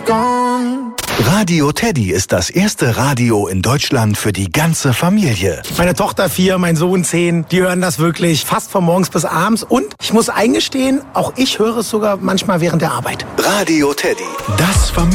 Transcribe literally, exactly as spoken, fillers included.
gone. Radio Teddy ist das erste Radio in Deutschland für die ganze Familie. Meine Tochter vier, mein Sohn zehn, die hören das wirklich fast von morgens bis abends. Und ich muss eingestehen, auch ich höre es sogar manchmal während der Arbeit. Radio Teddy, das Familie.